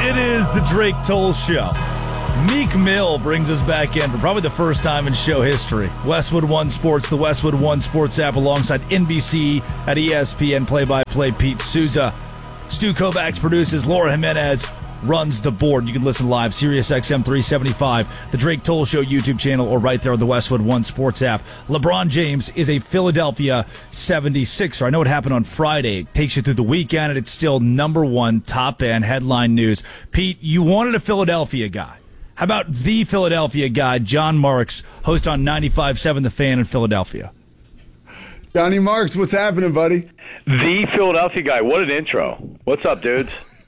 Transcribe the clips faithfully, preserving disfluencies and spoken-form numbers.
It is the Drake Toll Show. Meek Mill brings us back in for probably the first time in show history. Westwood One Sports, the Westwood One Sports app, alongside N B C at E S P N play-by-play Pete Souza. Stu Kovacs produces. Laura Jimenez runs the board. You can listen live, Sirius X M three seventy-five, the Drake Toll Show YouTube channel, or right there on the Westwood One Sports app. LeBron James is a Philadelphia seventy-sixer. I know it happened on Friday. It takes you through the weekend, and it's still number one top-end headline news. Pete, you wanted a Philadelphia guy. How about the Philadelphia guy, John Marks, host on ninety-five point seven The Fan in Philadelphia? Johnny Marks, what's happening, buddy? The Philadelphia guy. What an intro. What's up, dudes?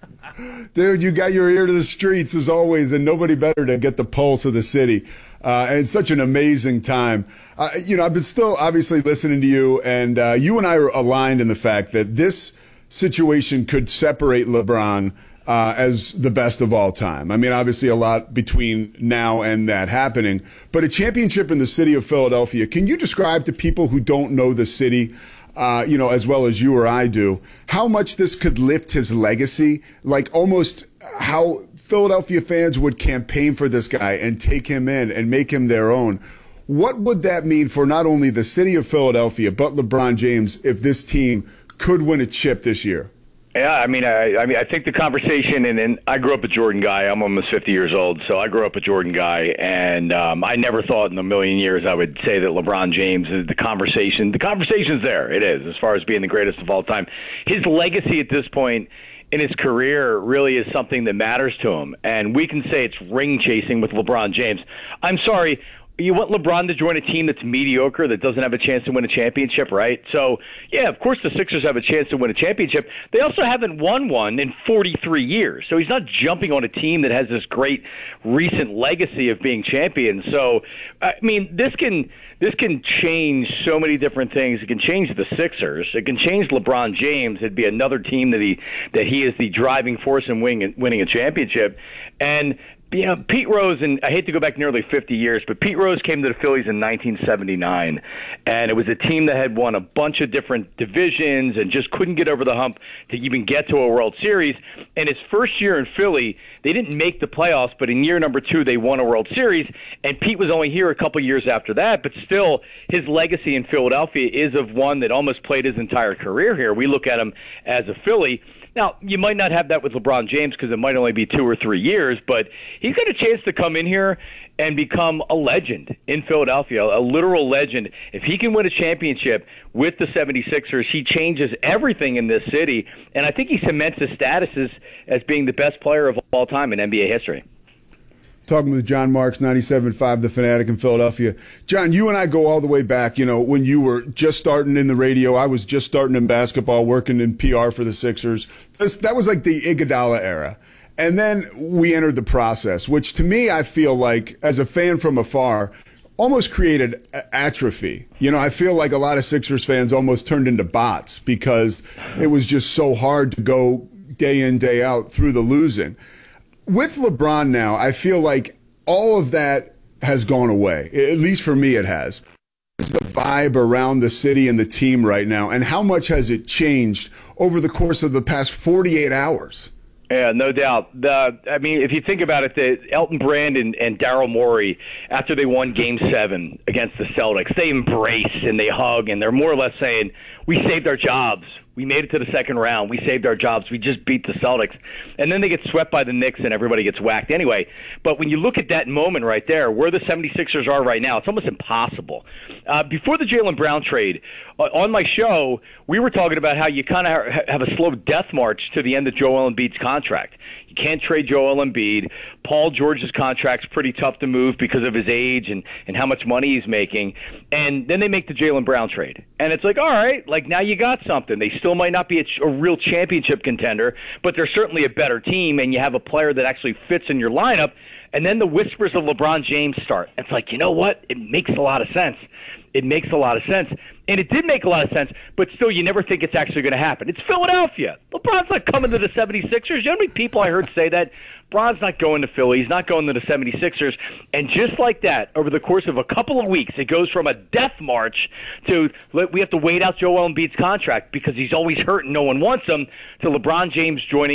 Dude, you got your ear to the streets as always, and nobody better to get the pulse of the city. Uh, and such an amazing time. Uh, you know, I've been still obviously listening to you, and uh, you and I are aligned in the fact that this situation could separate LeBron uh, as the best of all time. I mean, obviously a lot between now and that happening, but a championship in the city of Philadelphia. Can you describe to people who don't know the city, Uh, you know, as well as you or I do, how much this could lift his legacy, like almost how Philadelphia fans would campaign for this guy and take him in and make him their own? What would that mean for not only the city of Philadelphia, but LeBron James if this team could win a chip this year? Yeah, I mean, I, I mean, I think the conversation, and, and I grew up a Jordan guy. I'm almost fifty years old, so I grew up a Jordan guy, and um, I never thought in a million years I would say that LeBron James is the conversation. The conversation's there. It is, as far as being the greatest of all time. His legacy at this point in his career really is something that matters to him, and we can say it's ring chasing with LeBron James. I'm sorry. You want LeBron to join a team that's mediocre, that doesn't have a chance to win a championship, right? So, yeah, of course the Sixers have a chance to win a championship. They also haven't won one in forty-three years. So he's not jumping on a team that has this great recent legacy of being champions. So, I mean, this can this can change so many different things. It can change the Sixers. It can change LeBron James. It'd be another team that he that he is the driving force in winning, winning a championship. And you know, Pete Rose, and I hate to go back nearly fifty years, but Pete Rose came to the Phillies in nineteen seventy-nine, and it was a team that had won a bunch of different divisions and just couldn't get over the hump to even get to a World Series. And his first year in Philly, they didn't make the playoffs, but in year number two, they won a World Series, and Pete was only here a couple years after that, but still, his legacy in Philadelphia is of one that almost played his entire career here. We look at him as a Philly. Now, you might not have that with LeBron James because it might only be two or three years, but he's got a chance to come in here and become a legend in Philadelphia, a literal legend. If he can win a championship with the seventy-sixers, he changes everything in this city, and I think he cements his status as, as being the best player of all time in N B A history. Talking with John Marks, ninety-seven point five The Fanatic in Philadelphia. John, you and I go all the way back, you know, when you were just starting in the radio. I was just starting in basketball, working in P R for the Sixers. That was like the Iguodala era. And then we entered the process, which to me, I feel like, as a fan from afar, almost created atrophy. You know, I feel like a lot of Sixers fans almost turned into bots because it was just so hard to go day in, day out through the losing. With LeBron now, I feel like all of that has gone away. At least for me, it has. What's the vibe around the city and the team right now, and how much has it changed over the course of the past forty-eight hours? Yeah, no doubt. The, I mean, if you think about it, the Elton Brand and, and Daryl Morey, after they won Game seven against the Celtics, they embrace and they hug, and they're more or less saying, we saved our jobs. We made it to the second round. We saved our jobs. We just beat the Celtics. And then they get swept by the Knicks and everybody gets whacked anyway. But when you look at that moment right there, where the seventy-sixers are right now, it's almost impossible. Uh, before the Jaylen Brown trade, uh, on my show, we were talking about how you kind of ha- have a slow death march to the end of Joel Embiid's contract. You can't trade Joel Embiid. Paul George's contract's pretty tough to move because of his age and, and how much money he's making. And then they make the Jaylen Brown trade. And it's like, all right, like now you got something. They still might not be a, ch- a real championship contender, but they're certainly a better team, and you have a player that actually fits in your lineup. And then the whispers of LeBron James start. It's like, you know what? It makes a lot of sense. It makes a lot of sense. And it did make a lot of sense, but still you never think it's actually going to happen. It's Philadelphia. LeBron's not coming to the seventy-sixers. You know how many people I heard say that? LeBron's not going to Philly. He's not going to the seventy-sixers. And just like that, over the course of a couple of weeks, it goes from a death march to we have to wait out Joel Embiid's contract because he's always hurt and no one wants him, to LeBron James joining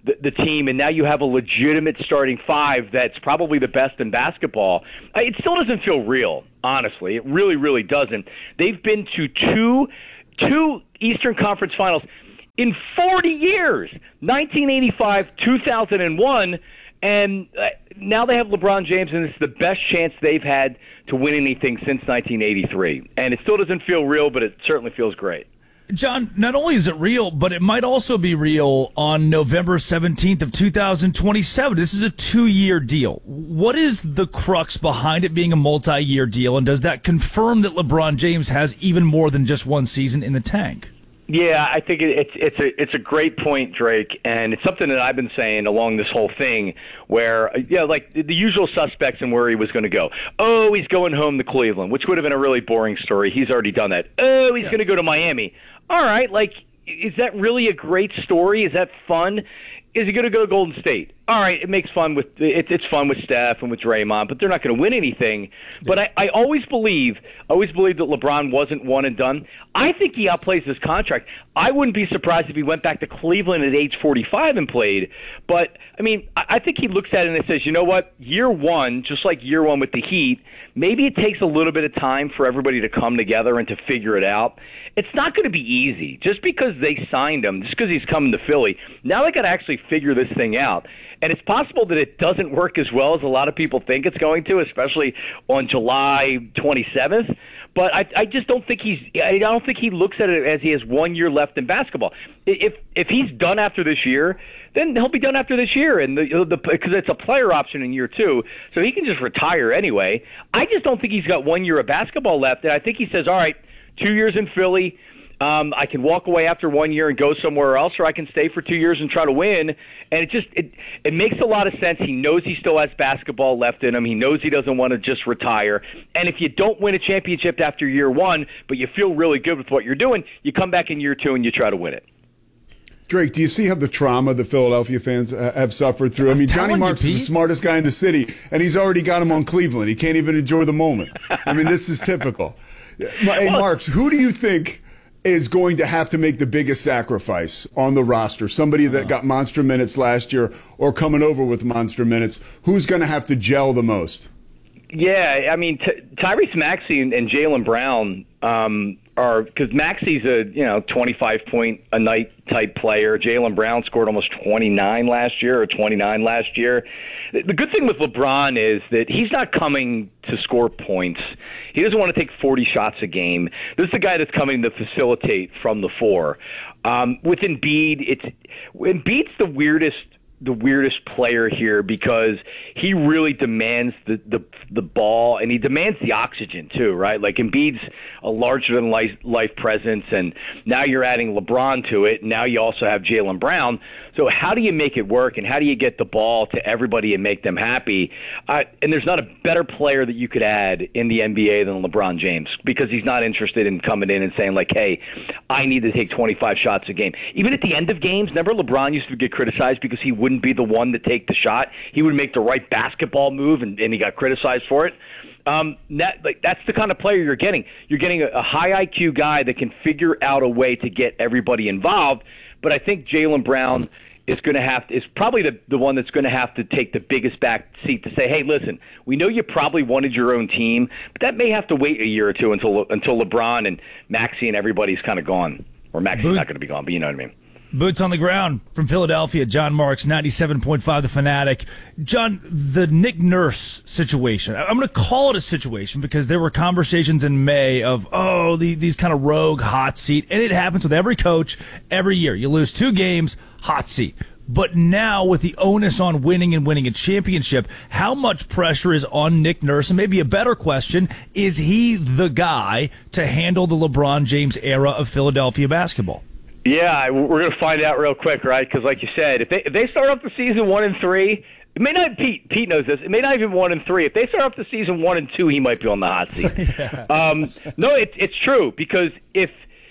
the, the team, and now you have a legitimate starting five that's probably the best in basketball. It still doesn't feel real, honestly. It really, really doesn't. They've been to two two Eastern Conference Finals in forty years, nineteen eighty-five, two thousand one, and now they have LeBron James, and it's the best chance they've had to win anything since nineteen eighty-three. And it still doesn't feel real, but it certainly feels great. John, not only is it real, but it might also be real on November seventeenth of two thousand twenty-seven. This is a two-year deal. What is the crux behind it being a multi-year deal, and does that confirm that LeBron James has even more than just one season in the tank? Yeah, I think it, it's it's a it's a great point, Drake, and it's something that I've been saying along this whole thing, where yeah, you know, like the, the usual suspects and where he was going to go. Oh, he's going home to Cleveland, which would have been a really boring story. He's already done that. Oh, he's yeah. going to go to Miami. All right, like, is that really a great story? Is that fun? Is he going to go to Golden State? All right, it makes fun with it, it's fun with Steph and with Draymond, but they're not going to win anything. But I, I always believe, always believe that LeBron wasn't one and done. I think he outplays his contract. I wouldn't be surprised if he went back to Cleveland at age forty-five and played. But I mean, I, I think he looks at it and says, you know what? Year one, just like year one with the Heat, maybe it takes a little bit of time for everybody to come together and to figure it out. It's not going to be easy. Just because they signed him, just because he's coming to Philly, now they got to actually figure this thing out. And it's possible that it doesn't work as well as a lot of people think it's going to, especially on July twenty-seventh. But I, I just don't think he's. I don't think he looks at it as he has one year left in basketball. If if he's done after this year, then he'll be done after this year, and the the because it's a player option in year two, so he can just retire anyway. I just don't think he's got one year of basketball left, and I think he says, all right, two years in Philly. Um, I can walk away after one year and go somewhere else, or I can stay for two years and try to win. And it just it it makes a lot of sense. He knows he still has basketball left in him. He knows he doesn't want to just retire. And if you don't win a championship after year one, but you feel really good with what you're doing, you come back in year two and you try to win it. Drake, do you see how the trauma the Philadelphia fans have suffered through? I mean, Johnny Marks is the smartest guy in the city, and he's already got him on Cleveland. He can't even enjoy the moment. I mean, this is typical. Hey, Marks, who do you think is going to have to make the biggest sacrifice on the roster? Somebody that got monster minutes last year or coming over with monster minutes. Who's going to have to gel the most? Yeah, I mean, T- Tyrese Maxey and, and Jaylen Brown um, are – because Maxey's a, you know, twenty-five point a night type player. Jaylen Brown scored almost twenty-nine last year or twenty-nine last year. The good thing with LeBron is that he's not coming to score points. He doesn't want to take forty shots a game. This is the guy that's coming to facilitate from the four. Um, with Embiid, it's Embiid's the weirdest the weirdest player here because he really demands the, the the ball, and he demands the oxygen too, right? Like Embiid's a larger than life, life presence, and now you're adding LeBron to it. Now you also have Jaylen Brown. So how do you make it work, and how do you get the ball to everybody and make them happy? Uh, and there's not a better player that you could add in the N B A than LeBron James, because he's not interested in coming in and saying, like, hey, I need to take twenty-five shots a game. Even at the end of games, remember LeBron used to get criticized because he wouldn't be the one to take the shot. He would make the right basketball move, and, and he got criticized for it. Um, that, like, that's the kind of player you're getting. You're getting a, a high I Q guy that can figure out a way to get everybody involved. But I think Jaylen Brown is going to have to, is probably the, the one that's going to have to take the biggest back seat to say, hey, listen, we know you probably wanted your own team, but that may have to wait a year or two until until LeBron and Maxey and everybody's kind of gone. Or Maxey's Boot, not going to be gone, but you know what I mean. Boots on the ground from Philadelphia, John Marks, ninety-seven point five The Fanatic. John, the Nick Nurse situation, I'm going to call it a situation because there were conversations in May of, oh, the, these kind of rogue hot seat, and it happens with every coach every year. You lose two games, hot seat. But now with the onus on winning and winning a championship, how much pressure is on Nick Nurse? And maybe a better question, is he the guy to handle the LeBron James era of Philadelphia basketball? Yeah, we're going to find out real quick, right? Because like you said, if they if they start off the season one and three, it may not. Pete Pete knows this. It may not even one and three. If they start off the season one and two, he might be on the hot seat. yeah. um, no, it's it's true, because if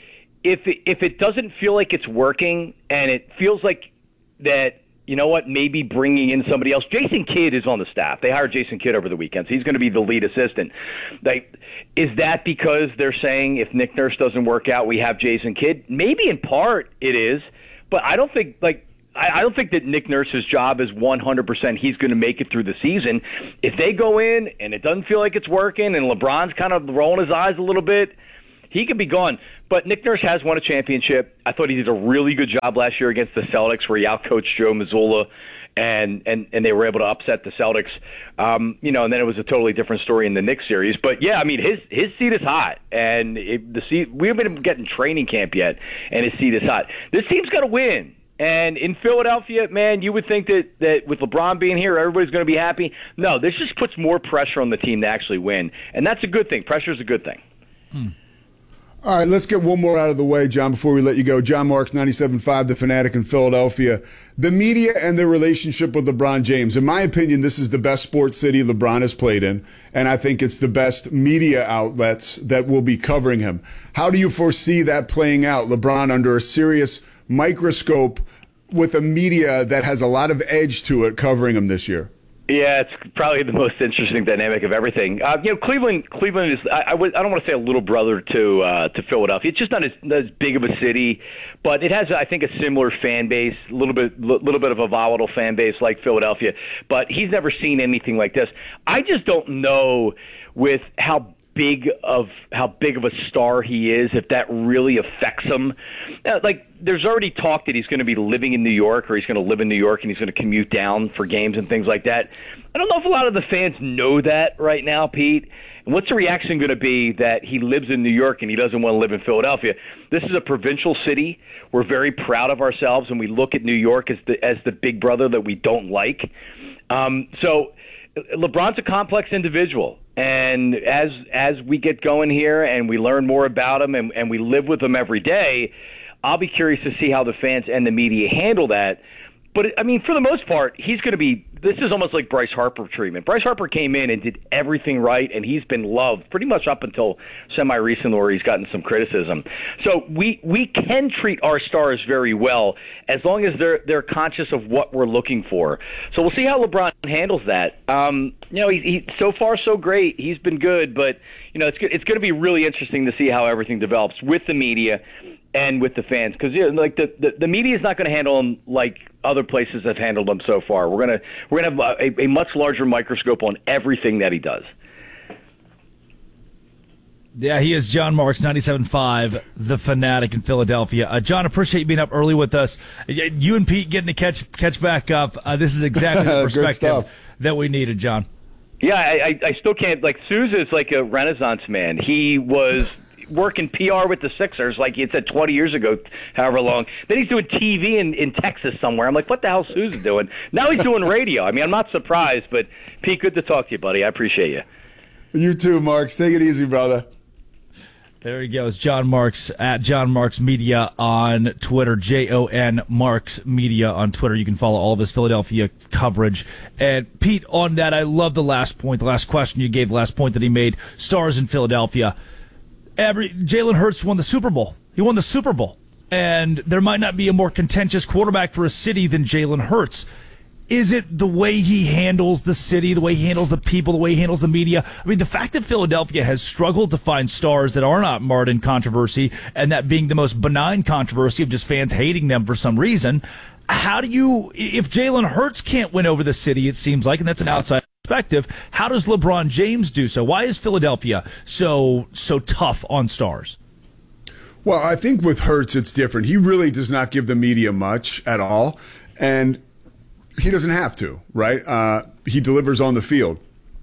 if if it doesn't feel like it's working, and it feels like that, you know what, maybe bringing in somebody else. Jason Kidd is on the staff. They hired Jason Kidd over the weekend, so he's going to be the lead assistant. Like, is that because they're saying if Nick Nurse doesn't work out, we have Jason Kidd? Maybe in part it is, but I don't think, like, I don't think that Nick Nurse's job is one hundred percent he's going to make it through the season. If they go in and it doesn't feel like it's working and LeBron's kind of rolling his eyes a little bit, he could be gone. But Nick Nurse has won a championship. I thought he did a really good job last year against the Celtics where he outcoached Joe Mazzulla, and, and, and they were able to upset the Celtics. Um, you know, and then it was a totally different story in the Knicks series. But, yeah, I mean, his his seat is hot. And it, the seat, we haven't been getting training camp yet, and his seat is hot. This team's got to win. And in Philadelphia, man, you would think that, that with LeBron being here, everybody's going to be happy. No, this just puts more pressure on the team to actually win. And that's a good thing. Pressure is a good thing. Hmm. All right, let's get one more out of the way, John, before we let you go. John Marks, ninety-seven point five, The Fanatic in Philadelphia. The media and their relationship with LeBron James. In my opinion, this is the best sports city LeBron has played in, and I think it's the best media outlets that will be covering him. How do you foresee that playing out, LeBron under a serious microscope with a media that has a lot of edge to it covering him this year? Yeah, it's probably the most interesting dynamic of everything. Uh, you know, Cleveland. Cleveland is. I, I, would, I don't want to say a little brother to uh, to Philadelphia. It's just not as, not as big of a city, but it has, I think, a similar fan base. A little bit, little bit of a volatile fan base like Philadelphia. But he's never seen anything like this. I just don't know with how big of how big of a star he is, if that really affects him. Uh, like, there's already talk that he's going to be living in New York, or he's going to live in New York and he's going to commute down for games and things like that. I don't know if a lot of the fans know that right now, Pete. And what's the reaction going to be that he lives in New York and he doesn't want to live in Philadelphia? This is a provincial city. We're very proud of ourselves, and we look at New York as the as the big brother that we don't like. Um, so LeBron's a complex individual. And as as we get going here and we learn more about him and, and we live with him every day, I'll be curious to see how the fans and the media handle that. But, I mean, for the most part, he's going to be – this is almost like Bryce Harper treatment. Bryce Harper came in and did everything right, and he's been loved pretty much up until semi-recent where he's gotten some criticism. So we we can treat our stars very well as long as they're they're conscious of what we're looking for. So we'll see how LeBron handles that. Um, you know, he, he so far so great. He's been good, but, you know, it's it's going to be really interesting to see how everything develops with the media and with the fans, because you know, like the, the the media is not going to handle him like other places have handled him so far. We're gonna we're gonna have a, a much larger microscope on everything that he does. Yeah, he is John Marks, ninety-seven point five, The Fanatic in Philadelphia. Uh, John, appreciate you being up early with us. You and Pete getting to catch catch back up. Uh, this is exactly the perspective that we needed, John. Yeah, I, I still can't. Like, Sousa is like a Renaissance man. He was working P R with the Sixers, like you said, twenty years ago, however long. Then he's doing T V in, in Texas somewhere. I'm like, what the hell is Sousa doing? Now he's doing radio. I mean, I'm not surprised, but Pete, good to talk to you, buddy. I appreciate you. You too, Marks. Take it easy, brother. There he goes, John Marks, at John Marks Media on Twitter, J O N Marks Media on Twitter. You can follow all of his Philadelphia coverage. And, Pete, on that, I love the last point, the last question you gave, the last point that he made, stars in Philadelphia. Every Jalen Hurts won the Super Bowl. He won the Super Bowl. And there might not be a more contentious quarterback for a city than Jalen Hurts. Is it the way he handles the city, the way he handles the people, the way he handles the media? I mean, the fact that Philadelphia has struggled to find stars that are not marred in controversy, and that being the most benign controversy of just fans hating them for some reason, how do you, if Jalen Hurts can't win over the city, it seems like, and that's an outside perspective, how does LeBron James do so? Why is Philadelphia so so tough on stars? Well, I think with Hurts, it's different. He really does not give the media much at all, and he doesn't have to, right? Uh, he delivers on the field.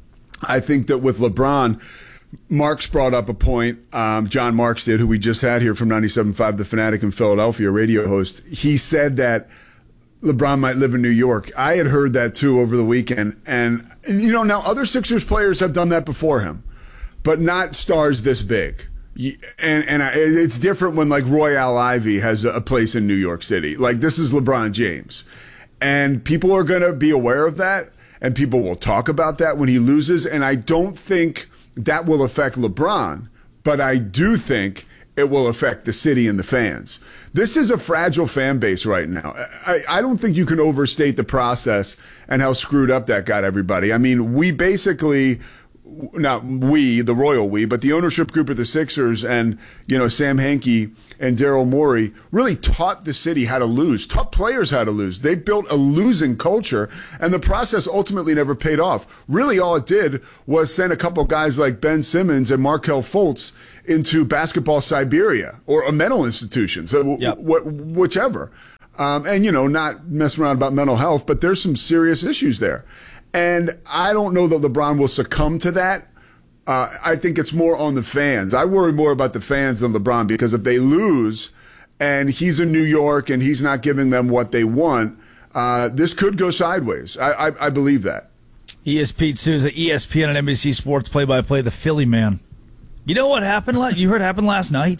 I think that with LeBron, Marks brought up a point, um, John Marks did, who we just had here from ninety-seven point five, The Fanatic in Philadelphia, radio host. He said that LeBron might live in New York. I had heard that, too, over the weekend. And, you know, now other Sixers players have done that before him, but not stars this big. And, and it's different when, like, Royale Ivey has a place in New York City. Like, this is LeBron James. And people are going to be aware of that, and people will talk about that when he loses. And I don't think that will affect LeBron, but I do think it will affect the city and the fans. This is a fragile fan base right now. I, I don't think you can overstate the process and how screwed up that got everybody. I mean, we basically not we, the royal we, but the ownership group of the Sixers and, you know, Sam Hinkie and Daryl Morey really taught the city how to lose, taught players how to lose. They built a losing culture, and the process ultimately never paid off. Really, all it did was send a couple guys like Ben Simmons and Markelle Fultz into basketball Siberia or a mental institution, so yep. w- w- whichever. Um, and, you know, not messing around about mental health, but there's some serious issues there. And I don't know that LeBron will succumb to that. Uh, I think it's more on the fans. I worry more about the fans than LeBron, because if they lose and he's in New York and he's not giving them what they want, uh, this could go sideways. I, I, I believe that. He is Pete Souza, E S P N and N B C Sports play-by-play, the Philly man. You know what happened? La- you heard happened last night?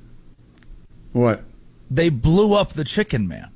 What? They blew up the Chicken Man.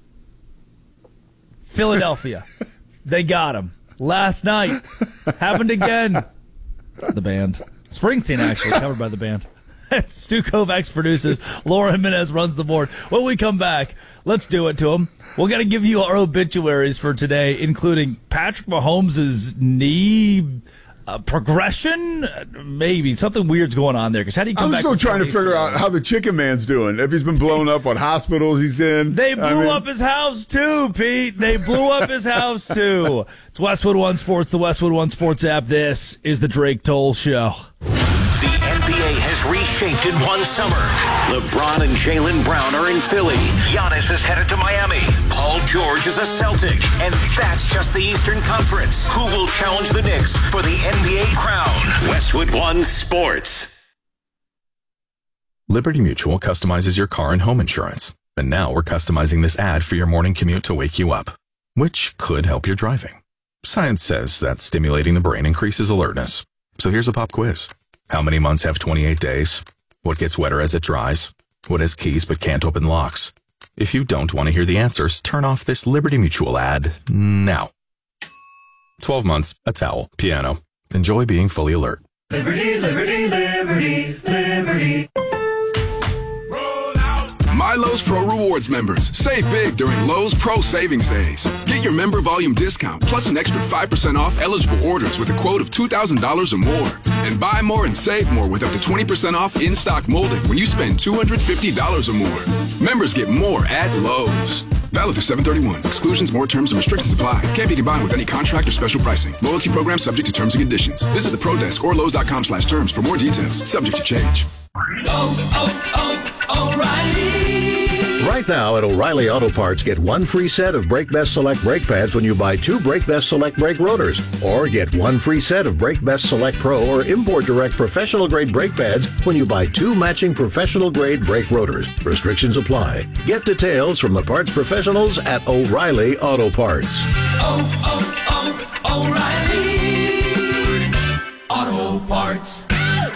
Philadelphia. They got him. Last night. Happened again. The band. Springsteen, actually, covered by the band. Stu Kovacs produces. Laura Jimenez runs the board. When we come back, let's do it to him. We're going to give you our obituaries for today, including Patrick Mahomes' knee uh, progression. Maybe. Something weird's going on there. Because how do you come I'm back? still trying to figure out how the Chicken Man's doing. If he's been blown up, what hospitals he's in. They blew I mean... up his house, too, Pete. They blew up his house, too. It's Westwood One Sports, the Westwood One Sports app. This is the Drake Toll Show. The N B A has reshaped in one summer. LeBron and Jaylen Brown are in Philly. Giannis is headed to Miami. Paul George is a Celtic. And that's just the Eastern Conference. Who will challenge the Knicks for the N B A crown? Westwood One Sports. Liberty Mutual customizes your car and home insurance. And now we're customizing this ad for your morning commute to wake you up, which could help your driving. Science says that stimulating the brain increases alertness. So here's a pop quiz. How many months have twenty-eight days? What gets wetter as it dries? What has keys but can't open locks? If you don't want to hear the answers, turn off this Liberty Mutual ad now. twelve months, a towel, piano. Enjoy being fully alert. Liberty, liberty, liberty, liberty. My Lowe's Pro Rewards members, save big during Lowe's Pro Savings Days. Get your member volume discount plus an extra five percent off eligible orders with a quote of two thousand dollars or more. And buy more and save more with up to twenty percent off in-stock molding when you spend two hundred fifty dollars or more. Members get more at Lowe's. Valid through seven thirty-one. Exclusions, more terms, and restrictions apply. Can't be combined with any contract or special pricing. Loyalty program subject to terms and conditions. Visit the Pro Desk or Lowe's dot com slash terms for more details. Subject to change. Oh, oh, oh, O'Reilly. Right now at O'Reilly Auto Parts, get one free set of Brake Best Select brake pads when you buy two Brake Best Select brake rotors. Or get one free set of Brake Best Select Pro or Import Direct professional grade brake pads when you buy two matching professional grade brake rotors. Restrictions apply. Get details from the parts professionals at O'Reilly Auto Parts. Oh, oh, oh, O'Reilly Auto Parts.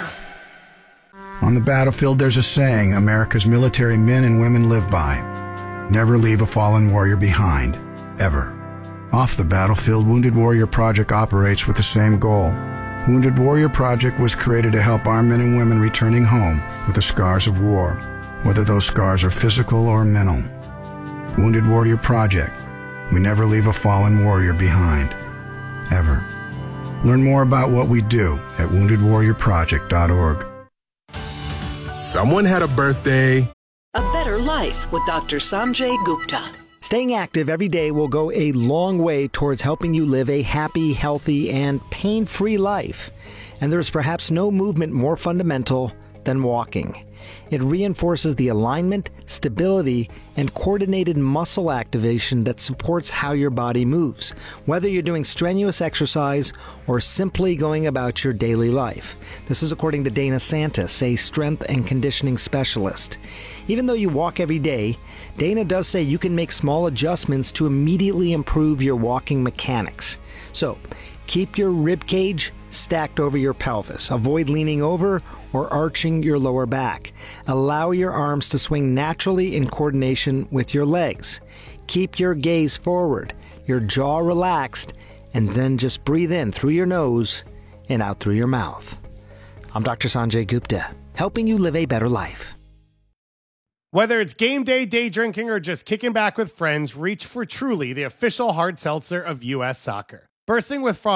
On the battlefield, there's a saying America's military men and women live by. Never leave a fallen warrior behind, ever. Off the battlefield, Wounded Warrior Project operates with the same goal. Wounded Warrior Project was created to help our men and women returning home with the scars of war, whether those scars are physical or mental. Wounded Warrior Project. We never leave a fallen warrior behind, ever. Learn more about what we do at wounded warrior project dot org. Someone had a birthday. A better life with Doctor Sanjay Gupta. Staying active every day will go a long way towards helping you live a happy, healthy, and pain-free life. And there's perhaps no movement more fundamental than walking. It reinforces the alignment, stability, and coordinated muscle activation that supports how your body moves, whether you're doing strenuous exercise or simply going about your daily life. This is according to Dana Santis, a strength and conditioning specialist. Even though you walk every day, Dana does say you can make small adjustments to immediately improve your walking mechanics. So, keep your rib cage stacked over your pelvis. Avoid leaning over or arching your lower back. Allow your arms to swing naturally in coordination with your legs. Keep your gaze forward, your jaw relaxed, and then just breathe in through your nose and out through your mouth. I'm Doctor Sanjay Gupta, helping you live a better life. Whether it's game day, day drinking, or just kicking back with friends, reach for Truly, the official hard seltzer of U S Soccer. Bursting with fun,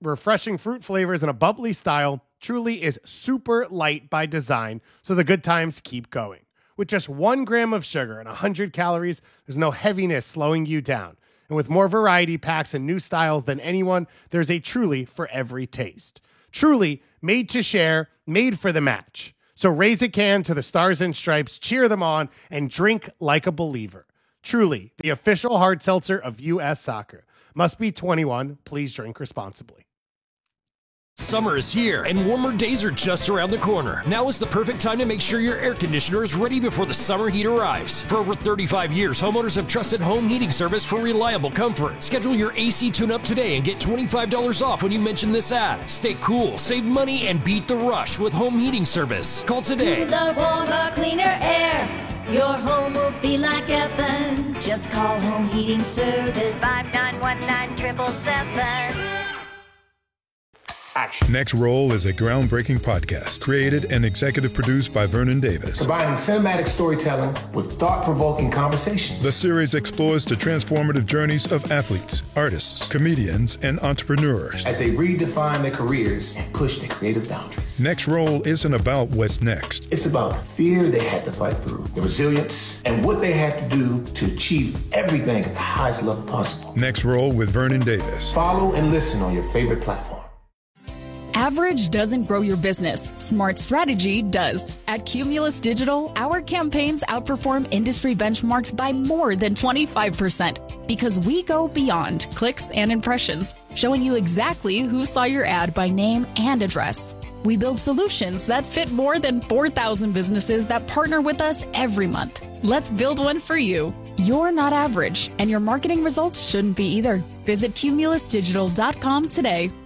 refreshing fruit flavors and a bubbly style, Truly is super light by design, so the good times keep going. With just one gram of sugar and one hundred calories, there's no heaviness slowing you down. And with more variety packs and new styles than anyone, there's a Truly for every taste. Truly, made to share, made for the match. So raise a can to the Stars and Stripes, cheer them on, and drink like a believer. Truly, the official hard seltzer of U S Soccer. Must be twenty-one. Please drink responsibly. Summer is here, and warmer days are just around the corner. Now is the perfect time to make sure your air conditioner is ready before the summer heat arrives. For over thirty-five years, homeowners have trusted Home Heating Service for reliable comfort. Schedule your A C tune-up today and get twenty-five dollars off when you mention this ad. Stay cool, save money, and beat the rush with Home Heating Service. Call today. Cooler, warmer, cleaner air. Your home will feel like heaven. Just call Home Heating Service. five nine one nine, seven seven seven. Action. Next Roll is a groundbreaking podcast created and executive produced by Vernon Davis. Combining cinematic storytelling with thought-provoking conversations. The series explores the transformative journeys of athletes, artists, comedians, and entrepreneurs as they redefine their careers and push their creative boundaries. Next Roll isn't about what's next. It's about the fear they had to fight through, the resilience, and what they had to do to achieve everything at the highest level possible. Next Roll with Vernon Davis. Follow and listen on your favorite platform. Average doesn't grow your business. Smart strategy does. At Cumulus Digital, our campaigns outperform industry benchmarks by more than twenty-five percent because we go beyond clicks and impressions, showing you exactly who saw your ad by name and address. We build solutions that fit more than four thousand businesses that partner with us every month. Let's build one for you. You're not average, and your marketing results shouldn't be either. Visit cumulus digital dot com today.